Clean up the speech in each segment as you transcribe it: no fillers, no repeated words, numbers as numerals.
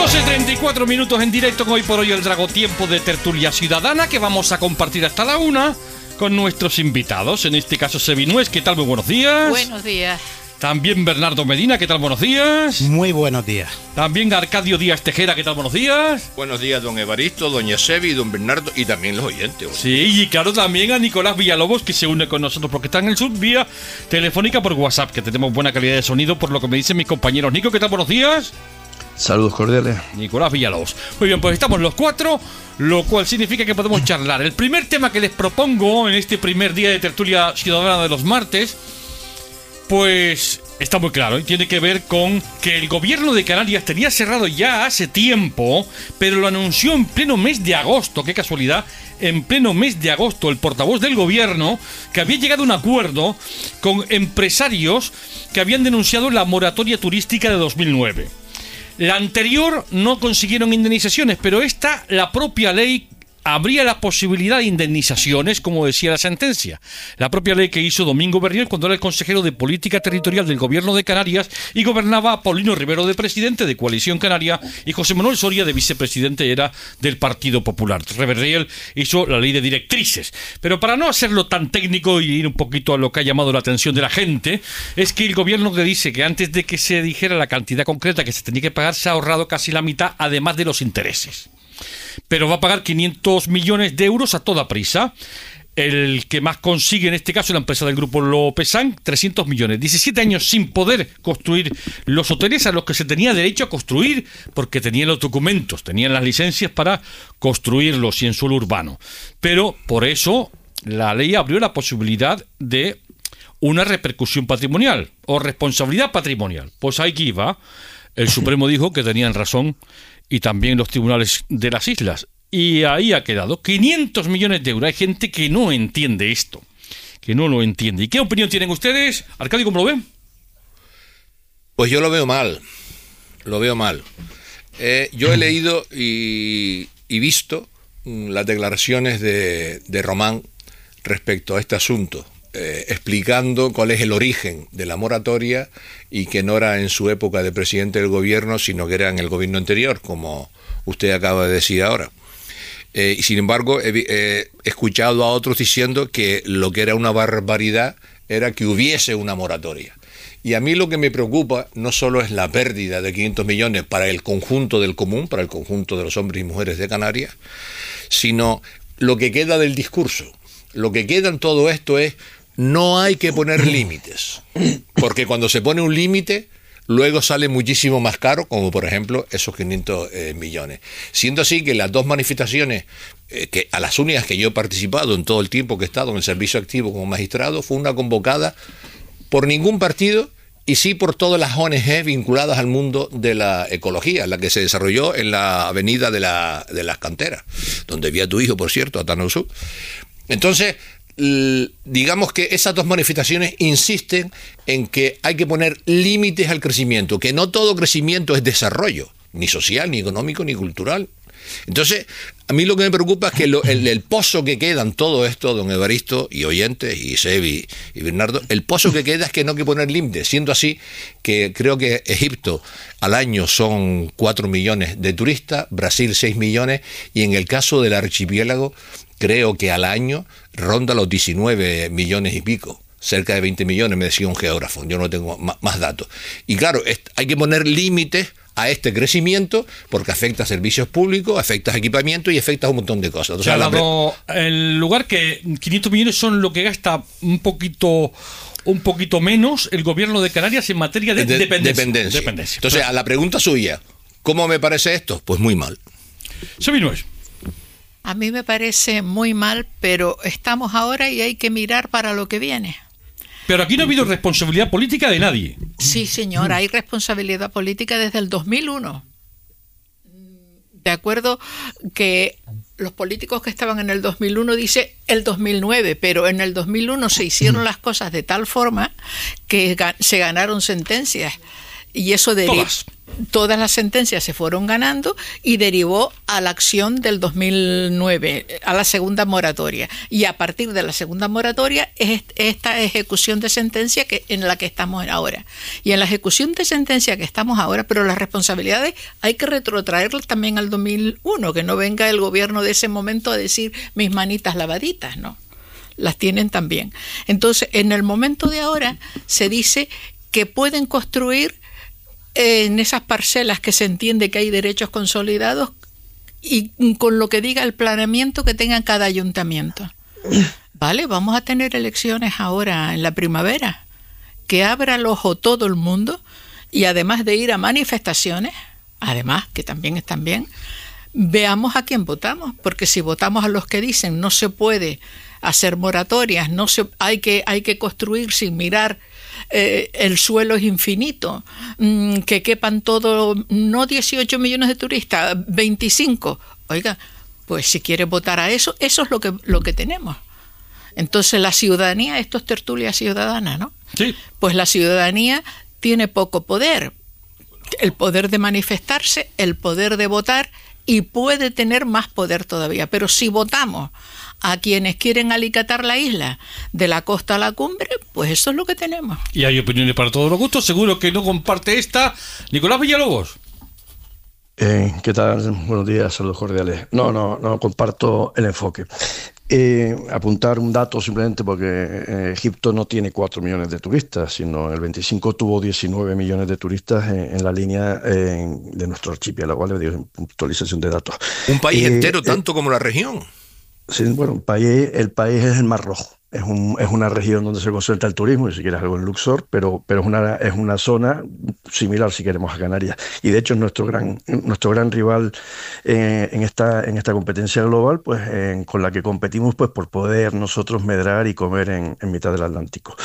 12:34 en directo con Hoy por Hoy, el Dragotiempo de Tertulia Ciudadana, que vamos a compartir hasta la 1 con nuestros invitados. En este caso, Sebi Nuez, ¿qué tal? Muy buenos días. Buenos días. También Bernardo Medina, ¿qué tal? Buenos días. Muy buenos días. También Arcadio Díaz Tejera, ¿qué tal? Buenos días. Buenos días, don Evaristo, doña Sebi, don Bernardo y también los oyentes. Sí, y claro, también a Nicolás Villalobos, que se une con nosotros porque está en el sur vía telefónica por WhatsApp, que tenemos buena calidad de sonido, por lo que me dicen mis compañeros. Nico, ¿qué tal? Buenos días. Saludos cordiales. Nicolás Villalobos. Muy bien, pues estamos los cuatro, lo cual significa que podemos charlar. El primer tema que les propongo en este primer día de Tertulia Ciudadana de los martes, pues está muy claro, y tiene que ver con que el gobierno de Canarias tenía cerrado ya hace tiempo, pero lo anunció en pleno mes de agosto. Qué casualidad, en pleno mes de agosto el portavoz del gobierno, que había llegado a un acuerdo con empresarios que habían denunciado la moratoria turística de 2009. La anterior no consiguieron indemnizaciones, pero esta, la propia ley, habría la posibilidad de indemnizaciones, como decía la sentencia. La propia ley que hizo Domingo Berriel cuando era el consejero de Política Territorial del Gobierno de Canarias y gobernaba Paulino Rivero de presidente de Coalición Canaria y José Manuel Soria de vicepresidente era del Partido Popular. Berriel hizo la ley de directrices. Pero para no hacerlo tan técnico y ir un poquito a lo que ha llamado la atención de la gente, es que el gobierno que dice que antes de que se dijera la cantidad concreta que se tenía que pagar, se ha ahorrado casi la mitad, además de los intereses. Pero va a pagar 500 millones de euros a toda prisa. El que más consigue en este caso es la empresa del grupo Lopezán, 300 millones. 17 años sin poder construir los hoteles a los que se tenía derecho a construir porque tenían los documentos, tenían las licencias para construirlos y en suelo urbano. Pero por eso la ley abrió la posibilidad de una repercusión patrimonial o responsabilidad patrimonial. Pues ahí que iba. El Supremo dijo que tenían razón y también los tribunales de las islas. Y ahí ha quedado 500 millones de euros. Hay gente que no entiende esto, que no lo entiende. ¿Y qué opinión tienen ustedes? Arcadio, ¿cómo lo ven? Pues yo lo veo mal, yo he leído y visto las declaraciones de Román respecto a este asunto, explicando cuál es el origen de la moratoria y que no era en su época de presidente del gobierno, sino que era en el gobierno anterior, como usted acaba de decir ahora. Y sin embargo, he escuchado a otros diciendo que lo que era una barbaridad era que hubiese una moratoria. Y a mí lo que me preocupa no solo es la pérdida de 500 millones para el conjunto del común, para el conjunto de los hombres y mujeres de Canarias, sino lo que queda del discurso. Lo que queda en todo esto es: no hay que poner límites, porque cuando se pone un límite, luego sale muchísimo más caro, como por ejemplo esos 500 millones. Siendo así que las dos manifestaciones, que a las únicas que yo he participado en todo el tiempo que he estado en el servicio activo como magistrado, fue una convocada por ningún partido y sí por todas las ONG vinculadas al mundo de la ecología, la que se desarrolló en la avenida de las Canteras, donde vi a tu hijo, por cierto, a Tanusú. Entonces, digamos que esas dos manifestaciones insisten en que hay que poner límites al crecimiento, que no todo crecimiento es desarrollo, ni social, ni económico, ni cultural. Entonces, a mí lo que me preocupa es que el pozo que queda en todo esto, don Evaristo y oyentes, y Sebi y Bernardo, el pozo que queda es que no hay que poner límites, siendo así que creo que Egipto al año son 4 millones de turistas, Brasil 6 millones, y en el caso del archipiélago, creo que al año ronda los 19 millones y pico, cerca de 20 millones, me decía un geógrafo, yo no tengo más datos. Y claro, hay que poner límites a este crecimiento porque afecta a servicios públicos, afecta a equipamiento y afecta a un montón de cosas. Se ha dado el lugar que 500 millones son lo que gasta un poquito menos el gobierno de Canarias en materia de dependencia. Entonces, a la pregunta suya, ¿cómo me parece esto? Pues muy mal. Sebi Nuez. A mí me parece muy mal, pero estamos ahora y hay que mirar para lo que viene. Pero aquí no ha habido responsabilidad política de nadie. Sí, señor, hay responsabilidad política desde el 2001. De acuerdo que los políticos que estaban en el 2001 dice el 2009, pero en el 2001 se hicieron las cosas de tal forma que se ganaron sentencias. Y eso todas las sentencias se fueron ganando y derivó a la acción del 2009, a la segunda moratoria. Y a partir de la segunda moratoria es esta ejecución de sentencia en la que estamos ahora. Y en la ejecución de sentencia que estamos ahora, pero las responsabilidades hay que retrotraerlas también al 2001, que no venga el gobierno de ese momento a decir mis manitas lavaditas, ¿no? Las tienen también. Entonces, en el momento de ahora se dice que pueden construir en esas parcelas que se entiende que hay derechos consolidados y con lo que diga el planeamiento que tenga cada ayuntamiento. Vale, vamos a tener elecciones ahora en la primavera, que abra el ojo todo el mundo y además de ir a manifestaciones, además que también están bien, veamos a quién votamos, porque si votamos a los que dicen no se puede hacer moratorias, hay que construir sin mirar, el suelo es infinito, que quepan todo, no 18 millones de turistas, 25. Oiga, pues si quiere votar a eso es lo que tenemos. Entonces la ciudadanía, esto es tertulia ciudadana, ¿no? Sí. Pues la ciudadanía tiene poco poder, el poder de manifestarse, el poder de votar, y puede tener más poder todavía. Pero si votamos a quienes quieren alicatar la isla de la costa a la cumbre, pues eso es lo que tenemos. Y hay opiniones para todos los gustos. Seguro que no comparte esta Nicolás Villalobos. ¿Qué tal? Buenos días, saludos cordiales. No comparto el enfoque. Apuntar un dato simplemente porque Egipto no tiene 4 millones de turistas, sino en el 25 tuvo 19 millones de turistas en la línea de nuestro archipiélago, ¿vale? Digo, puntualización de datos. Un país entero, tanto como la región. Sí, bueno, el país es el Mar Rojo. Es una región donde se concentra el turismo, y si quieres algo en Luxor, pero es una zona similar, si queremos, a Canarias. Y de hecho es nuestro gran rival en esta competencia global, pues con la que competimos, pues por poder nosotros medrar y comer en mitad del Atlántico.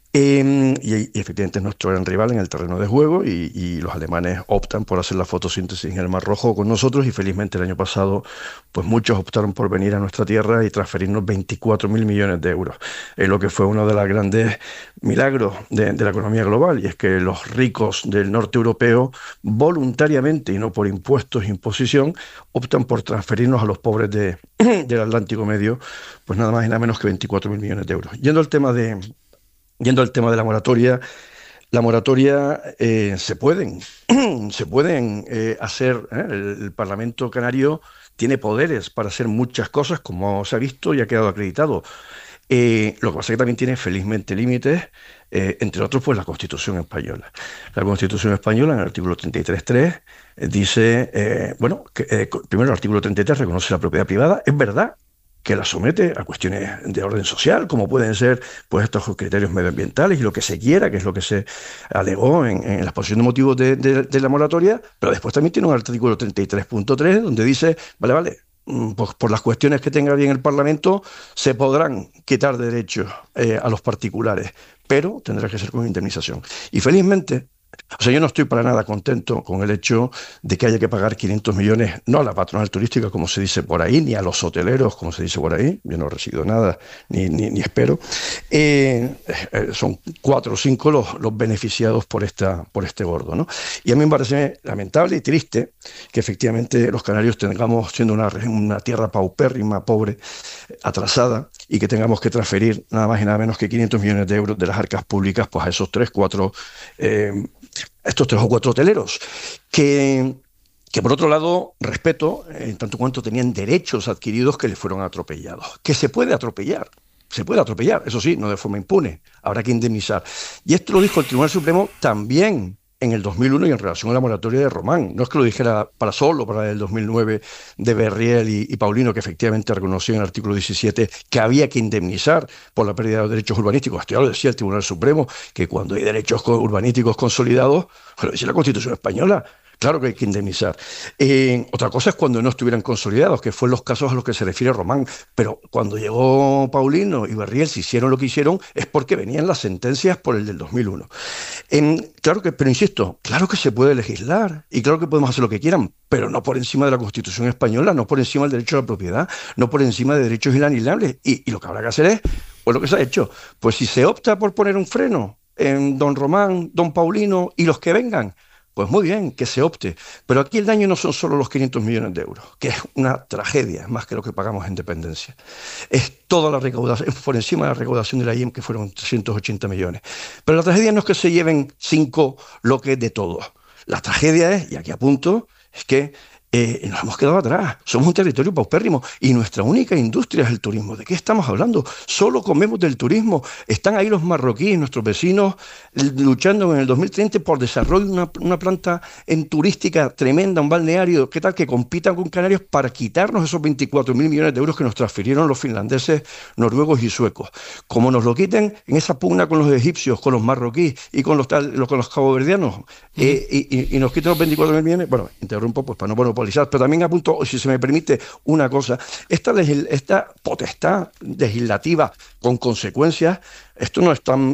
Y efectivamente es nuestro gran rival en el terreno de juego, y los alemanes optan por hacer la fotosíntesis en el Mar Rojo con nosotros, y felizmente el año pasado pues muchos optaron por venir a nuestra tierra y transferirnos 24.000 millones de euros, lo que fue uno de los grandes milagros de la economía global, y es que los ricos del norte europeo voluntariamente y no por impuestos e imposición optan por transferirnos a los pobres del Atlántico Medio pues nada más y nada menos que 24.000 millones de euros. Yendo al tema de la moratoria, se pueden hacer. El Parlamento Canario tiene poderes para hacer muchas cosas, como se ha visto y ha quedado acreditado. Lo que pasa es que también tiene felizmente límites, entre otros pues la Constitución española. La Constitución española en el artículo 33.3 dice, primero el artículo 33 reconoce la propiedad privada, es verdad que la somete a cuestiones de orden social, como pueden ser pues estos criterios medioambientales y lo que se quiera, que es lo que se alegó en la exposición de motivos de la moratoria, pero después también tiene un artículo 33.3 donde dice, vale, pues por las cuestiones que tenga bien el Parlamento se podrán quitar derechos a los particulares, pero tendrá que ser con indemnización. Y felizmente, yo no estoy para nada contento con el hecho de que haya que pagar 500 millones, no a la patronal turística, como se dice por ahí, ni a los hoteleros, como se dice por ahí. Yo no recibo nada, ni espero. Son 4 o 5 los beneficiados por este gordo, ¿no? Y a mí me parece lamentable y triste que efectivamente los canarios tengamos, siendo una tierra paupérrima, pobre, atrasada, y que tengamos que transferir nada más y nada menos que 500 millones de euros de las arcas públicas pues a esos 3 o 4 hoteleros, que por otro lado respeto en tanto cuanto tenían derechos adquiridos que les fueron atropellados. Que se puede atropellar, eso sí, no de forma impune, habrá que indemnizar. Y esto lo dijo el Tribunal Supremo también en el 2001 y en relación a la moratoria de Román. No es que lo dijera para el 2009 de Berriel y Paulino, que efectivamente reconoció en el artículo 17 que había que indemnizar por la pérdida de derechos urbanísticos. Esto ya lo decía el Tribunal Supremo, que cuando hay derechos urbanísticos consolidados, lo decía la Constitución española, claro que hay que indemnizar. Otra cosa es cuando no estuvieran consolidados, que fue en los casos a los que se refiere Román. Pero cuando llegó Paulino y Berriel, si hicieron lo que hicieron, es porque venían las sentencias por el del 2001. Pero insisto, claro que se puede legislar y claro que podemos hacer lo que quieran, pero no por encima de la Constitución española, no por encima del derecho a la propiedad, no por encima de derechos inalienables. Y lo que habrá que hacer es, pues lo que se ha hecho, pues si se opta por poner un freno en don Román, don Paulino y los que vengan, pues muy bien, que se opte. Pero aquí el daño no son solo los 500 millones de euros, que es una tragedia, más que lo que pagamos en dependencia. Es toda la recaudación, por encima de la recaudación de la IEM, que fueron 380 millones. Pero la tragedia no es que se lleven 5 lo que es de todo. La tragedia es, y aquí apunto, es que nos hemos quedado atrás. Somos un territorio paupérrimo y nuestra única industria es el turismo. ¿De qué estamos hablando? Solo comemos del turismo. Están ahí los marroquíes, nuestros vecinos, luchando en el 2030 por desarrollo de una planta en turística tremenda, un balneario, ¿qué tal? Que compitan con Canarias para quitarnos esos 24.000 millones de euros que nos transfirieron los finlandeses, noruegos y suecos. Como nos lo quiten en esa pugna con los egipcios, con los marroquíes y con los caboverdianos, y nos quiten los 24.000 millones, bueno, interrumpo pues para no monopolizar, pero también apunto, si se me permite, una cosa. Esta potestad legislativa con consecuencias, esto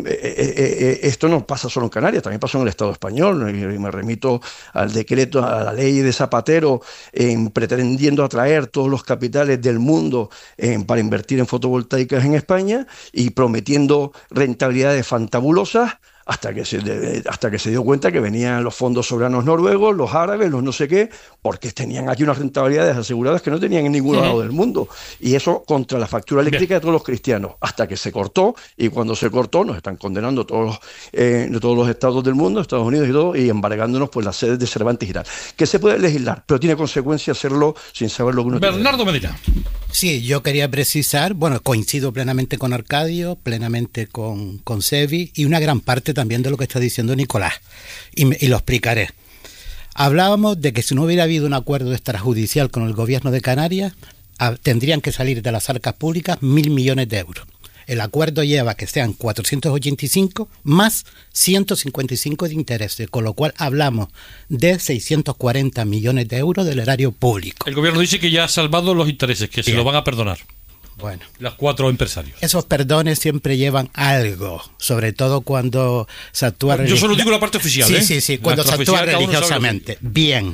no pasa solo en Canarias, también pasa en el Estado español, y me remito al decreto, a la ley de Zapatero, pretendiendo atraer todos los capitales del mundo para invertir en fotovoltaicas en España y prometiendo rentabilidades fantabulosas, hasta que se dio cuenta que venían los fondos soberanos noruegos, los árabes, los no sé qué, porque tenían aquí unas rentabilidades aseguradas que no tenían en ningún lado del mundo. Y eso contra la factura eléctrica de todos los cristianos, hasta que se cortó, y cuando se cortó nos están condenando todos los estados del mundo, Estados Unidos y todo, y embargándonos pues las sedes de Cervantes y tal. Que se puede legislar, pero tiene consecuencia hacerlo sin saber lo que uno Bernardo Medina. Sí, yo quería precisar, bueno, coincido plenamente con Arcadio, plenamente con Sevi, y una gran parte también de lo que está diciendo Nicolás, y lo explicaré. Hablábamos de que si no hubiera habido un acuerdo extrajudicial con el gobierno de Canarias, tendrían que salir de las arcas públicas 1.000 millones de euros. El acuerdo lleva que sean 485 más 155 de intereses, con lo cual hablamos de 640 millones de euros del erario público. El gobierno dice que ya ha salvado los intereses, que se lo van a perdonar. Bueno, los 4 empresarios. Esos perdones siempre llevan algo, sobre todo cuando se actúa... Yo solo digo la parte oficial, Sí, cuando se actúa religiosamente. Bien.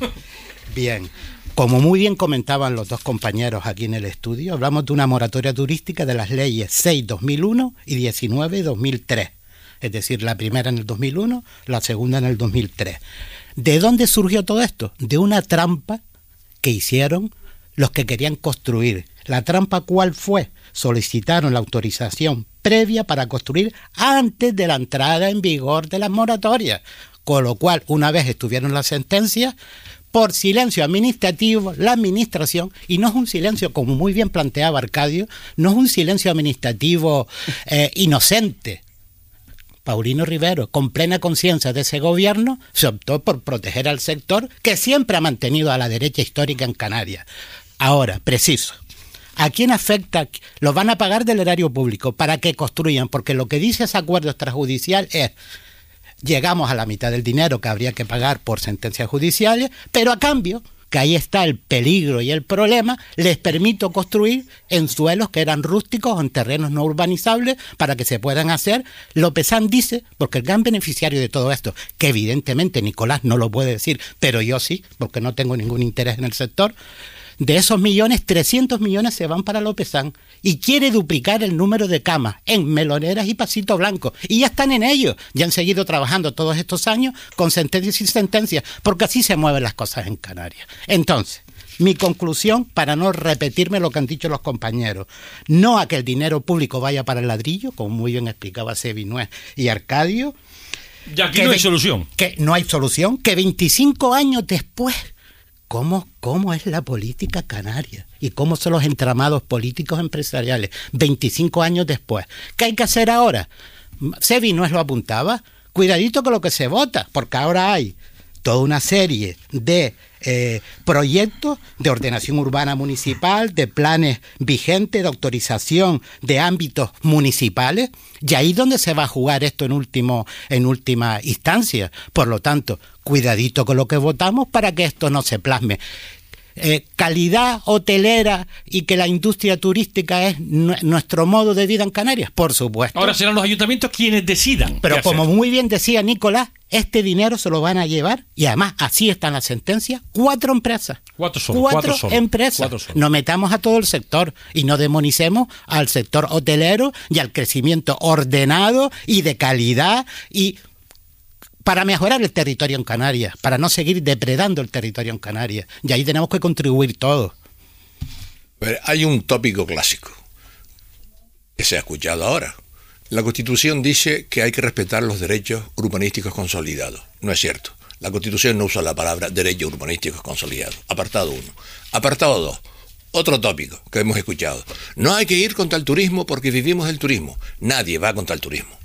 Como muy bien comentaban los dos compañeros aquí en el estudio, hablamos de una moratoria turística de las leyes 6/2001 y 19/2003. Es decir, la primera en el 2001, la segunda en el 2003. ¿De dónde surgió todo esto? De una trampa que hicieron los que querían construir. ¿La trampa cuál fue? Solicitaron la autorización previa para construir antes de la entrada en vigor de las moratorias. Con lo cual, una vez estuvieron las sentencias, por silencio administrativo, la administración, y no es un silencio, como muy bien planteaba Arcadio, no es un silencio administrativo inocente. Paulino Rivero, con plena conciencia de ese gobierno, se optó por proteger al sector que siempre ha mantenido a la derecha histórica en Canarias. Ahora, preciso, ¿a quién afecta? Los van a pagar del erario público para que construyan, porque lo que dice ese acuerdo extrajudicial es: llegamos a la mitad del dinero que habría que pagar por sentencias judiciales, pero a cambio, que ahí está el peligro y el problema, les permito construir en suelos que eran rústicos o en terrenos no urbanizables para que se puedan hacer. Lopezán dice, porque el gran beneficiario de todo esto, que evidentemente Nicolás no lo puede decir, pero yo sí, porque no tengo ningún interés en el sector, de esos millones, 300 millones se van para Lopezán y quiere duplicar el número de camas en Meloneras y Pasito Blanco. Y ya están en ello. Ya han seguido trabajando todos estos años con sentencias y sentencias, porque así se mueven las cosas en Canarias. Entonces, mi conclusión, para no repetirme lo que han dicho los compañeros, no a que el dinero público vaya para el ladrillo, como muy bien explicaba Sevi Nuez y Arcadio. Ya aquí no hay solución. Que no hay solución, que 25 años después... ¿Cómo es la política canaria? ¿Y cómo son los entramados políticos empresariales 25 años después? ¿Qué hay que hacer ahora? Sevi Nuez lo apuntaba. Cuidadito con lo que se vota, porque ahora hay toda una serie de proyectos de ordenación urbana municipal, de planes vigentes, de autorización de ámbitos municipales, y ahí es donde se va a jugar esto en última instancia. Por lo tanto, cuidadito con lo que votamos para que esto no se plasme. Calidad hotelera y que la industria turística es nuestro modo de vida en Canarias, por supuesto. Ahora serán los ayuntamientos quienes decidan. Pero como muy bien decía Nicolás, este dinero se lo van a llevar, y además así está en la sentencia, 4 empresas. Cuatro empresas. No metamos a todo el sector y no demonicemos al sector hotelero y al crecimiento ordenado y de calidad y para mejorar el territorio en Canarias, para no seguir depredando el territorio en Canarias. Y ahí tenemos que contribuir todos. Pero hay un tópico clásico que se ha escuchado ahora. La Constitución dice que hay que respetar los derechos urbanísticos consolidados. No es cierto. La Constitución no usa la palabra derechos urbanísticos consolidados. Apartado 1. Apartado 2. Otro tópico que hemos escuchado. No hay que ir contra el turismo porque vivimos del turismo. Nadie va contra el turismo.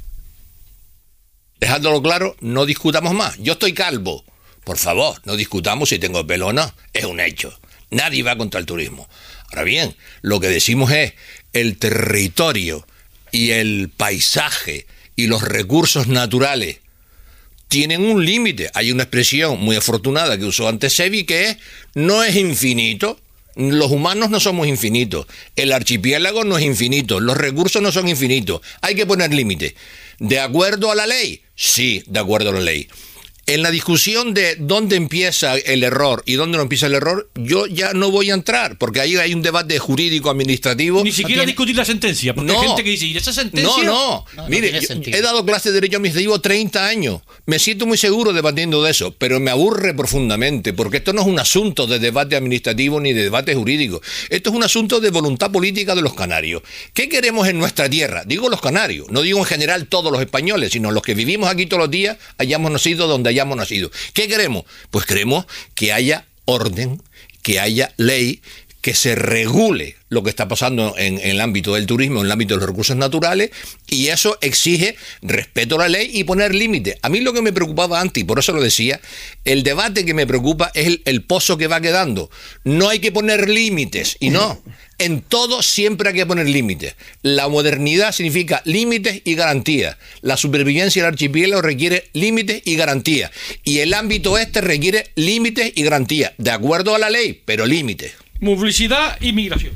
Dejándolo claro, no discutamos más. Yo estoy calvo. Por favor, no discutamos si tengo pelo o no. Es un hecho. Nadie va contra el turismo. Ahora bien, lo que decimos es el territorio y el paisaje y los recursos naturales tienen un límite. Hay una expresión muy afortunada que usó antes Sebi, que es no es infinito. Los humanos no somos infinitos. El archipiélago no es infinito. Los recursos no son infinitos. Hay que poner límites. ¿De acuerdo a la ley? Sí, de acuerdo a la ley. En la discusión de dónde empieza el error y dónde no empieza el error, yo ya no voy a entrar, porque ahí hay un debate jurídico-administrativo. Ni siquiera discutir la sentencia, porque hay gente que dice, ¿y esa sentencia? No, mire, yo he dado clases de derecho administrativo 30 años. Me siento muy seguro debatiendo de eso, pero me aburre profundamente, porque esto no es un asunto de debate administrativo ni de debate jurídico. Esto es un asunto de voluntad política de los canarios. ¿Qué queremos en nuestra tierra? Digo los canarios, no digo en general todos los españoles, sino los que vivimos aquí todos los días, hayamos nacido donde hayamos nacido. ¿Qué queremos? Pues queremos que haya orden, que haya ley, que se regule lo que está pasando en el ámbito del turismo, en el ámbito de los recursos naturales, y eso exige respeto a la ley y poner límites. A mí lo que me preocupaba antes, y por eso lo decía, el debate que me preocupa es el pozo que va quedando. No hay que poner límites, y no. En todo siempre hay que poner límites. La modernidad significa límites y garantías. La supervivencia del archipiélago requiere límites y garantías. Y el ámbito este requiere límites y garantías. De acuerdo a la ley, pero límites. Publicidad y migración.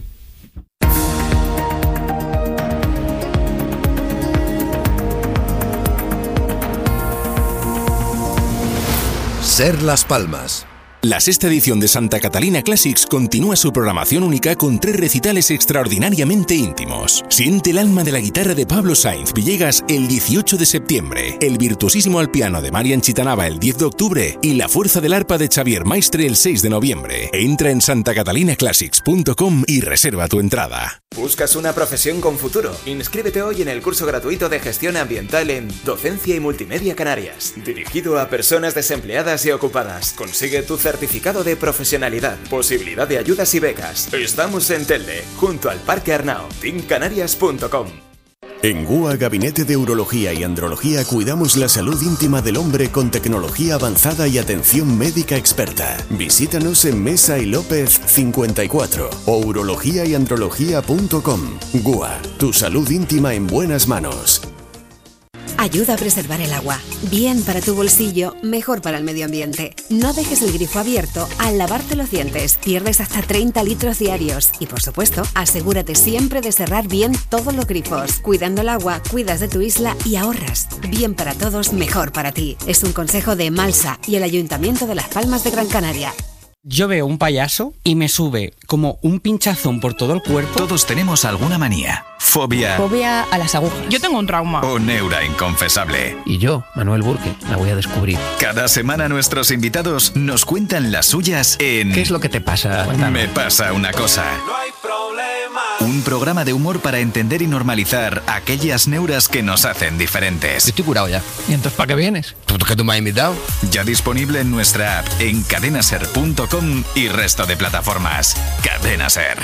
Ser Las Palmas. La sexta edición de Santa Catalina Classics continúa su programación única con 3 recitales extraordinariamente íntimos. Siente el alma de la guitarra de Pablo Sainz Villegas el 18 de septiembre, el virtuosísimo al piano de Marian Chitanaba el 10 de octubre y la fuerza del arpa de Xavier Maistre el 6 de noviembre. Entra en santacatalinaclassics.com y reserva tu entrada. ¿Buscas una profesión con futuro? Inscríbete hoy en el curso gratuito de gestión ambiental en Docencia y Multimedia Canarias, dirigido a personas desempleadas y ocupadas. Consigue tu certificado de profesionalidad, posibilidad de ayudas y becas. Estamos en Telde, junto al Parque Arnao. teamcanarias.com. En GUA Gabinete de Urología y Andrología cuidamos la salud íntima del hombre con tecnología avanzada y atención médica experta. Visítanos en Mesa y López 54 o urologiayandrología.com. GUA, tu salud íntima en buenas manos. Ayuda a preservar el agua. Bien para tu bolsillo, mejor para el medio ambiente. No dejes el grifo abierto al lavarte los dientes. Pierdes hasta 30 litros diarios. Y por supuesto, asegúrate siempre de cerrar bien todos los grifos. Cuidando el agua, cuidas de tu isla y ahorras. Bien para todos, mejor para ti. Es un consejo de Malsa y el Ayuntamiento de Las Palmas de Gran Canaria. Yo veo un payaso y me sube como un pinchazón por todo el cuerpo. Todos tenemos alguna manía. Fobia. Fobia a las agujas. Yo tengo un trauma. O neura inconfesable. Y yo, Manuel Burke, la voy a descubrir. Cada semana nuestros invitados nos cuentan las suyas en... ¿Qué es lo que te pasa? Cuéntame. Me pasa una cosa. No hay problema. Un programa de humor para entender y normalizar aquellas neuras que nos hacen diferentes. Yo estoy curado ya. ¿Y entonces para qué vienes? ¿Que tú me has invitado? Ya disponible en nuestra app, en cadenaser.com y resto de plataformas. Cadena Ser.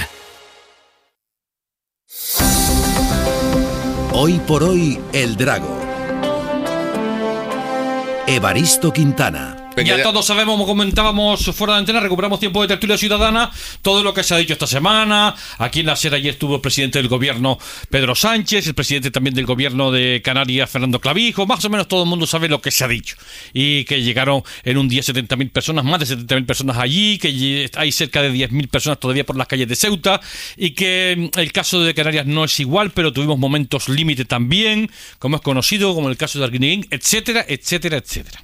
Hoy por hoy, El Drago. Evaristo Quintana. Ya todos sabemos, como comentábamos fuera de antena, recuperamos tiempo de tertulia ciudadana, todo lo que se ha dicho esta semana. Aquí en la SER ayer estuvo el presidente del gobierno, Pedro Sánchez, el presidente también del gobierno de Canarias, Fernando Clavijo. Más o menos todo el mundo sabe lo que se ha dicho. Y que llegaron en un día 70.000 personas, más de 70.000 personas allí, que hay cerca de 10.000 personas todavía por las calles de Ceuta, y que el caso de Canarias no es igual, pero tuvimos momentos límite también, como es conocido, como el caso de Arguineguín, etcétera, etcétera, etcétera.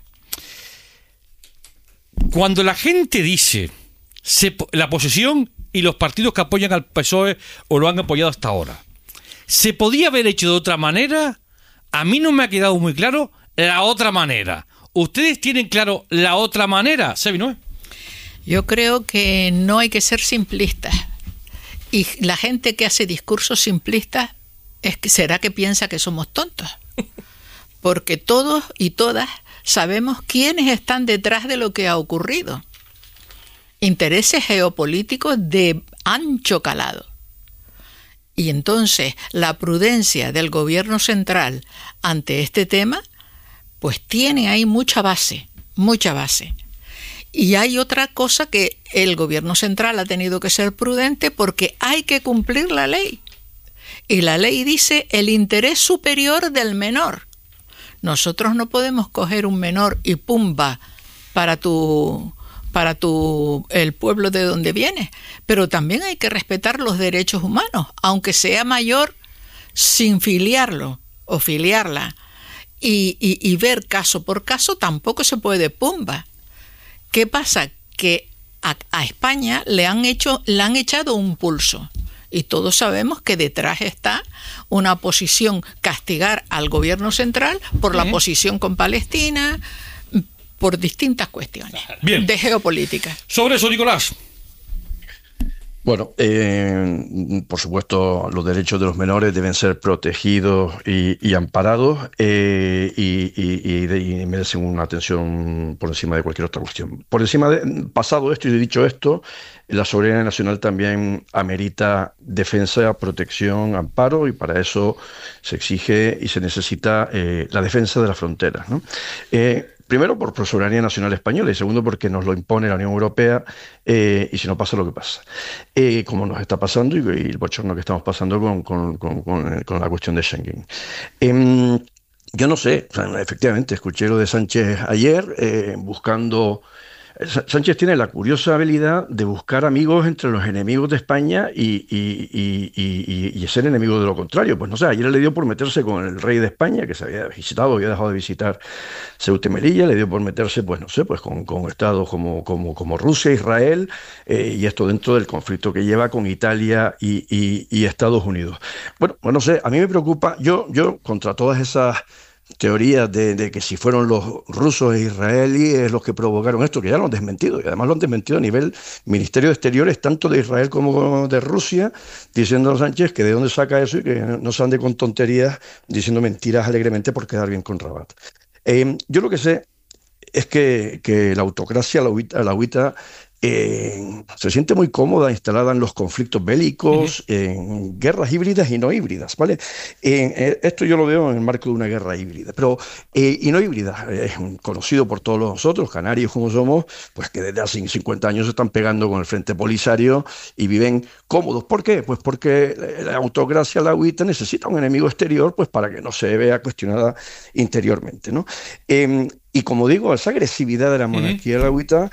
Cuando la gente dice la oposición y los partidos que apoyan al PSOE o lo han apoyado hasta ahora, ¿se podía haber hecho de otra manera? A mí no me ha quedado muy claro la otra manera. ¿Ustedes tienen claro la otra manera, Sebi, no? Yo creo que no hay que ser simplistas. Y la gente que hace discursos simplistas será que piensa que somos tontos. Porque todos y todas sabemos quiénes están detrás de lo que ha ocurrido. Intereses geopolíticos de ancho calado. Y entonces la prudencia del gobierno central ante este tema, pues tiene ahí mucha base. Y hay otra cosa que el gobierno central ha tenido que ser prudente porque hay que cumplir la ley. Y la ley dice el interés superior del menor. Nosotros no podemos coger un menor y pumba para el pueblo de donde vienes, pero también hay que respetar los derechos humanos, aunque sea mayor, sin filiarlo o filiarla, y ver caso por caso tampoco se puede pumba. ¿Qué pasa? Que a España le han echado un pulso, y todos sabemos que detrás está una posición, castigar al gobierno central por la posición con Palestina, por distintas cuestiones. Bien. De geopolítica. Sobre eso, Nicolás. Bueno, por supuesto, los derechos de los menores deben ser protegidos y amparados y merecen una atención por encima de cualquier otra cuestión. Pasado esto y dicho esto, la soberanía nacional también amerita defensa, protección, amparo, y para eso se exige y se necesita la defensa de las fronteras, ¿no? Primero por soberanía nacional española y segundo porque nos lo impone la Unión Europea y si no pasa lo que pasa. Como nos está pasando y el bochorno que estamos pasando con la cuestión de Schengen. Yo no sé, efectivamente, escuché lo de Sánchez ayer buscando... Sánchez tiene la curiosa habilidad de buscar amigos entre los enemigos de España y ser enemigo de lo contrario. Pues no sé, ayer le dio por meterse con el rey de España, que se había dejado de visitar Ceuta y Melilla, le dio por meterse, pues no sé, pues con estados como Rusia, Israel, y esto dentro del conflicto que lleva con Italia y Estados Unidos. Bueno, pues no sé, a mí me preocupa, yo contra todas esas teorías de que si fueron los rusos e israelíes los que provocaron esto, que ya lo han desmentido, y además lo han desmentido a nivel Ministerio de Exteriores, tanto de Israel como de Rusia, diciendo a Sánchez que de dónde saca eso y que no se ande con tonterías diciendo mentiras alegremente por quedar bien con Rabat. Yo lo que sé es que la autocracia, la UITA, se siente muy cómoda instalada en los conflictos bélicos, en guerras híbridas y no híbridas, ¿vale? Esto yo lo veo en el marco de una guerra híbrida, pero y no híbrida, es conocido por todos nosotros, canarios como somos, pues que desde hace 50 años se están pegando con el Frente Polisario y viven cómodos. ¿Por qué? Pues porque la autocracia, la UITA, necesita un enemigo exterior pues para que no se vea cuestionada interiormente, ¿no? Y como digo, esa agresividad de la monarquía de la UITA,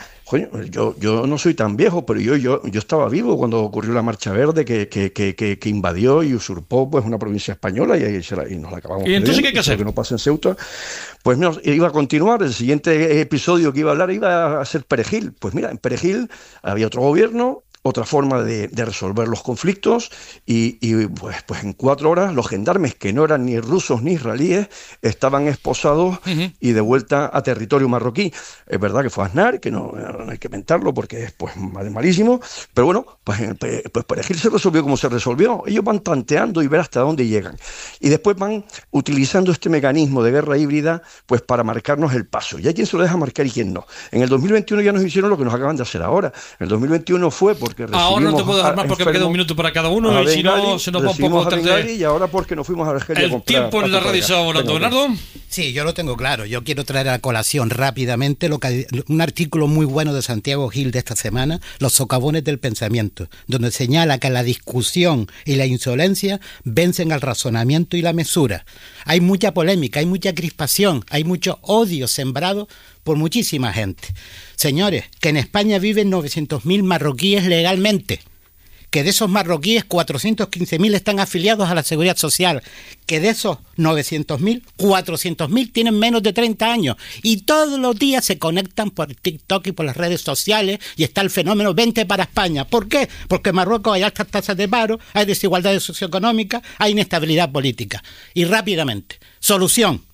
yo no soy tan viejo, pero yo estaba vivo cuando ocurrió la Marcha Verde que invadió y usurpó pues una provincia española y nos la acabamos. ¿Y entonces qué hay que hacer? Que no pasa en Ceuta. Pues mira, iba a continuar, el siguiente episodio que iba a hablar iba a ser Perejil. Pues mira, en Perejil había otro gobierno, otra forma de resolver los conflictos y pues en 4 horas los gendarmes, que no eran ni rusos ni israelíes, estaban esposados y de vuelta a territorio marroquí. Es verdad que fue Aznar, que no hay que mentarlo porque es pues malísimo, pero bueno, pues Perejil se resolvió como se resolvió. Ellos van tanteando y ver hasta dónde llegan. Y después van utilizando este mecanismo de guerra híbrida pues para marcarnos el paso. Y hay quien se lo deja marcar y quien no. En el 2021 ya nos hicieron lo que nos acaban de hacer ahora. En el 2021 fue porque ahora no te puedo dar más porque me queda un minuto para cada uno y si no se nos va un poco tarde. Y ahora porque nos fuimos a Argelia el tiempo en la radio se va volando. Bernardo. Sí, yo lo tengo claro. Yo quiero traer a colación rápidamente un artículo muy bueno de Santiago Gil de esta semana, Los socavones del pensamiento, donde señala que la discusión y la insolencia vencen al razonamiento y la mesura. Hay mucha polémica, hay mucha crispación, hay mucho odio sembrado por muchísima gente. Señores, que en España viven 900.000 marroquíes legalmente, que de esos marroquíes 415.000 están afiliados a la Seguridad Social, que de esos 900.000, 400.000 tienen menos de 30 años y todos los días se conectan por TikTok y por las redes sociales y está el fenómeno vente para España. ¿Por qué? Porque en Marruecos hay altas tasas de paro, hay desigualdades socioeconómicas, hay inestabilidad política. Y rápidamente, solución.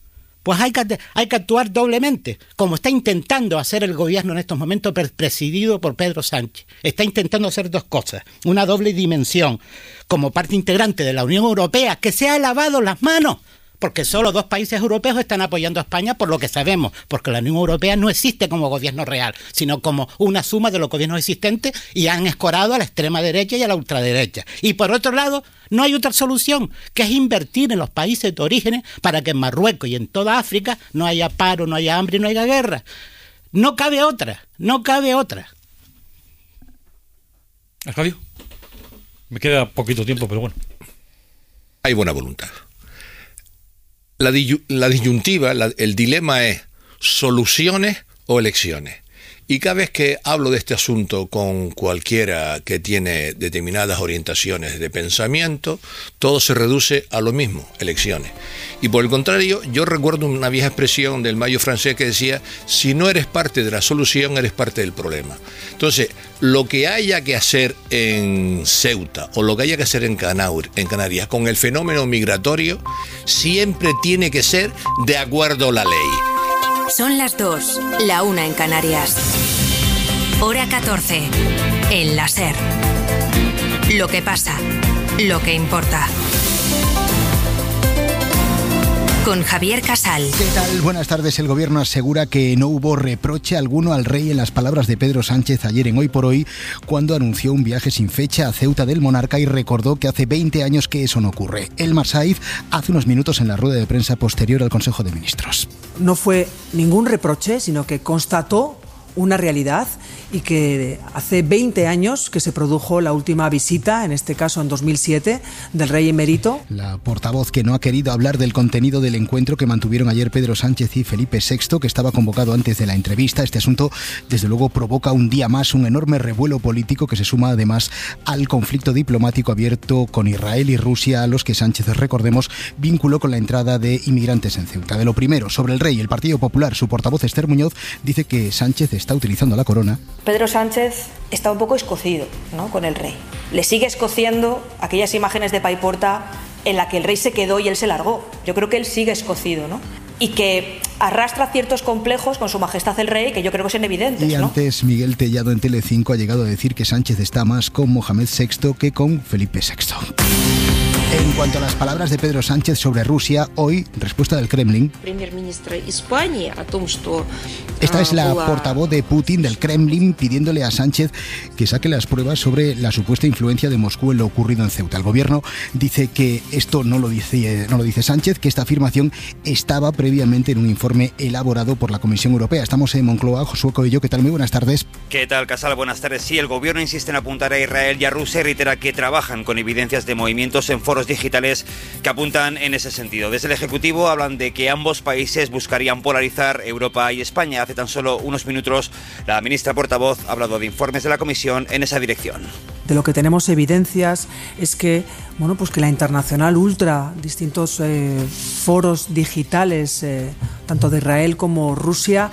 pues hay que actuar doblemente, como está intentando hacer el gobierno en estos momentos presidido por Pedro Sánchez. Está intentando hacer dos cosas, una doble dimensión, como parte integrante de la Unión Europea, que se ha lavado las manos, porque solo 2 países europeos están apoyando a España, por lo que sabemos, porque la Unión Europea no existe como gobierno real, sino como una suma de los gobiernos existentes, y han escorado a la extrema derecha y a la ultraderecha. Y por otro lado, no hay otra solución, que es invertir en los países de origen para que en Marruecos y en toda África no haya paro, no haya hambre y no haya guerra. No cabe otra. Arcadio, me queda poquito tiempo, pero bueno. Hay buena voluntad. La disyuntiva, el dilema es soluciones o elecciones. Y cada vez que hablo de este asunto con cualquiera que tiene determinadas orientaciones de pensamiento, todo se reduce a lo mismo, elecciones. Y por el contrario, yo recuerdo una vieja expresión del mayo francés que decía, si no eres parte de la solución, eres parte del problema. Entonces, lo que haya que hacer en Ceuta o lo que haya que hacer en Canarias con el fenómeno migratorio, siempre tiene que ser de acuerdo a la ley. Son las 2, la 1 en Canarias. Hora 14, en la SER. Lo que pasa, lo que importa. Con Javier Casal. ¿Qué tal? Buenas tardes. El gobierno asegura que no hubo reproche alguno al rey en las palabras de Pedro Sánchez ayer en Hoy por Hoy, cuando anunció un viaje sin fecha a Ceuta del monarca y recordó que hace 20 años que eso no ocurre. Elmar Saiz hace unos minutos en la rueda de prensa posterior al Consejo de Ministros. No fue ningún reproche, sino que constató una realidad y que hace 20 años que se produjo la última visita, en este caso en 2007, del rey emérito. La portavoz, que no ha querido hablar del contenido del encuentro que mantuvieron ayer Pedro Sánchez y Felipe VI, que estaba convocado antes de la entrevista. Este asunto, desde luego, provoca un día más un enorme revuelo político que se suma además al conflicto diplomático abierto con Israel y Rusia, a los que Sánchez, recordemos, vinculó con la entrada de inmigrantes en Ceuta. De lo primero, sobre el rey, el Partido Popular, su portavoz Esther Muñoz dice que Sánchez está utilizando la corona. Pedro Sánchez está un poco escocido, ¿no?, con el rey. Le sigue escociendo aquellas imágenes de Paiporta en la que el rey se quedó y él se largó. Yo creo que él sigue escocido, ¿no? Y que arrastra ciertos complejos con su majestad el rey, que yo creo que son evidentes, y antes, ¿no? Miguel Tellado en Telecinco ha llegado a decir que Sánchez está más con Mohamed VI que con Felipe VI. En cuanto a las palabras de Pedro Sánchez sobre Rusia, hoy, respuesta del Kremlin. Esta es la portavoz de Putin, del Kremlin, pidiéndole a Sánchez que saque las pruebas sobre la supuesta influencia de Moscú en lo ocurrido en Ceuta. El gobierno dice que esto no lo dice Sánchez, que esta afirmación estaba previamente en un informe elaborado por la Comisión Europea. Estamos en Moncloa. Josué Coello, ¿qué tal? Muy buenas tardes. ¿Qué tal, Casal? Buenas tardes. Sí, el gobierno insiste en apuntar a Israel y a Rusia y reitera que trabajan con evidencias de movimientos en foros digitales que apuntan en ese sentido. Desde el Ejecutivo hablan de que ambos países buscarían polarizar Europa y España. Hace tan solo unos minutos la ministra portavoz ha hablado de informes de la Comisión en esa dirección. De lo que tenemos evidencias es que, pues que la Internacional Ultra, distintos foros digitales, tanto de Israel como Rusia,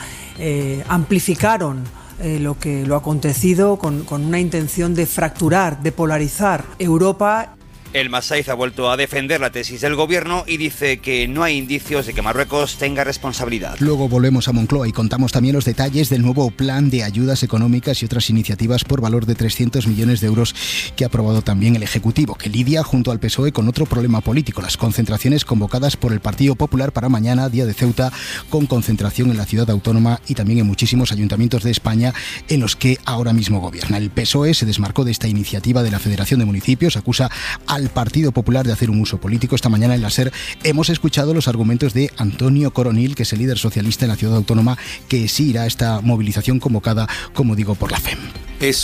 amplificaron lo acontecido con una intención de fracturar, de polarizar Europa. El Masaiz ha vuelto a defender la tesis del gobierno y dice que no hay indicios de que Marruecos tenga responsabilidad. Luego volvemos a Moncloa y contamos también los detalles del nuevo plan de ayudas económicas y otras iniciativas por valor de 300 millones de euros que ha aprobado también el Ejecutivo, que lidia junto al PSOE con otro problema político, las concentraciones convocadas por el Partido Popular para mañana, día de Ceuta, con concentración en la ciudad autónoma y también en muchísimos ayuntamientos de España en los que ahora mismo gobierna. El PSOE se desmarcó de esta iniciativa de la Federación de Municipios, acusa al Partido Popular de hacer un uso político. Esta mañana en la SER hemos escuchado los argumentos de Antonio Coronil, que es el líder socialista en la ciudad autónoma, que sí irá a esta movilización convocada, como digo, por la FEM. ¿Es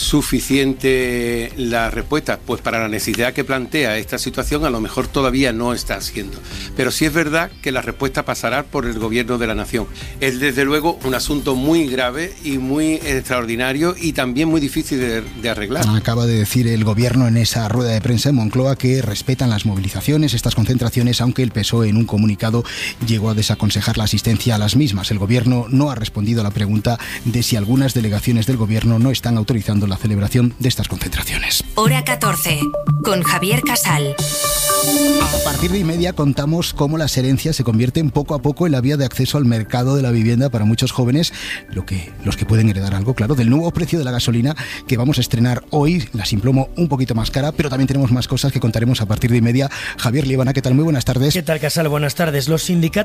suficiente la respuesta? Pues para la necesidad que plantea esta situación a lo mejor todavía no está haciendo. Pero sí es verdad que la respuesta pasará por el gobierno de la nación. Es desde luego un asunto muy grave y muy extraordinario y también muy difícil de arreglar. Acaba de decir el gobierno en esa rueda de prensa en Moncloa que respetan las movilizaciones, estas concentraciones, aunque el PSOE en un comunicado llegó a desaconsejar la asistencia a las mismas. El gobierno no ha respondido a la pregunta de si algunas delegaciones del gobierno no están autorizadas organizando la celebración de estas concentraciones. Hora 14, con Javier Casal. A partir de 1:30 contamos cómo las herencias se convierten poco a poco en la vía de acceso al mercado de la vivienda para muchos jóvenes, los que pueden heredar algo, claro, del nuevo precio de la gasolina que vamos a estrenar hoy, la Simplomo un poquito más cara, pero también tenemos más cosas que contaremos a partir de 1:30. Javier Líbana, ¿qué tal? Muy buenas tardes. ¿Qué tal, Casal? Buenas tardes. Los sindicatos